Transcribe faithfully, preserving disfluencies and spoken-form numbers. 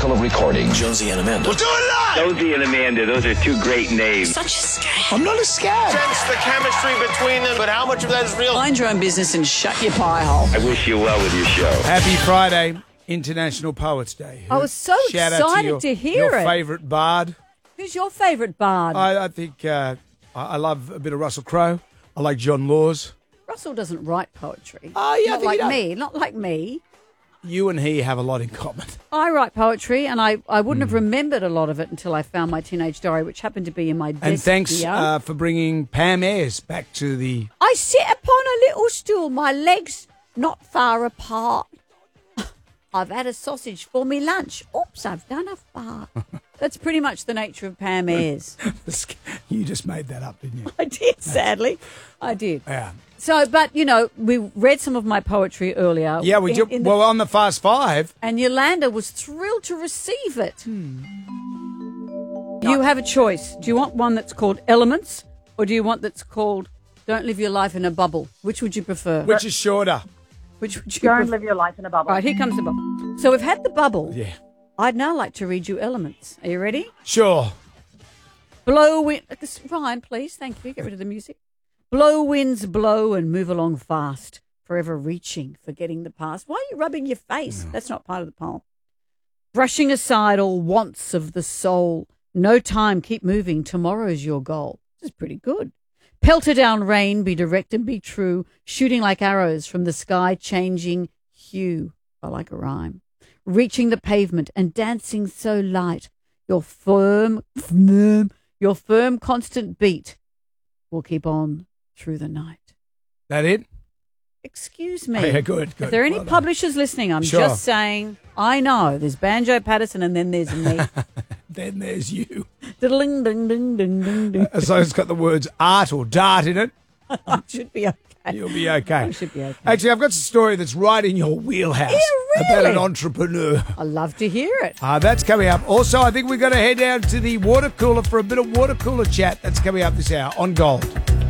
miracle of recording. Jonesy and Amanda. We'll do it live! Jonesy and Amanda, those are two great names. Such a scam. I'm not a scab. Sense the chemistry between them, but how much of that is real? Mind your own business and shut your pie hole. I wish you well with your show. Happy Friday, International Poets Day. I was so Shout out excited to, your, to hear your it. favourite bard. Who's your favourite bard? I, I think uh, I, I love a bit of Russell Crowe. I like John Laws. Russell doesn't write poetry. Oh, yeah, I not think like he does. me. Not like me. You and he have a lot in common. I write poetry, and I, I wouldn't Mm. have remembered a lot of it until I found my teenage diary, which happened to be in my desk And thanks here. uh, for bringing Pam Ayres back to the... I sit upon a little stool, my legs not far apart. I've had a sausage for me lunch. Oops, I've done a fart. That's pretty much the nature of Pam Ayres. You just made that up, didn't you? I did, sadly. I did. Yeah. So, but, you know, we read some of my poetry earlier. Yeah, we in- do. in the- Well, on the Fast Five. And Yolanda was thrilled to receive it. You have a choice. Do you want one that's called Elements, or do you want that's called Don't Live Your Life in a Bubble? Which would you prefer? Which is shorter? Which would you Don't prefer? live your life in a bubble. Right, here comes the bubble. So we've had the bubble. Yeah. I'd now like to read you Elements. Are you ready? Sure. Blow wind. Ryan, please. Thank you. Get rid of the music. Blow winds blow and move along fast, forever reaching, forgetting the past. Why are you rubbing your face? No. That's not part of the poem. Brushing aside all wants of the soul. No time, keep moving. Tomorrow's your goal. This is pretty good. Pelter down rain, be direct and be true. Shooting like arrows from the sky, changing hue. I like a rhyme. Reaching the pavement and dancing so light. Your firm, firm, your firm, constant beat will keep on through the night. That it? Excuse me. Oh, yeah, good, good. If there are any Well done. publishers listening, I'm Sure. just saying, I know. There's Banjo Patterson and then there's me. Then there's you. Diddling, ding, ding, ding, ding, ding. So it's got the words art or dart in it. I should be okay. You'll be okay. I should be okay. Actually, I've got a story that's right in your wheelhouse. Yeah, About really? an entrepreneur. I love to hear it. Uh, that's coming up. Also, I think we're going to head down to the water cooler for a bit of water cooler chat. That's coming up this hour on Gold.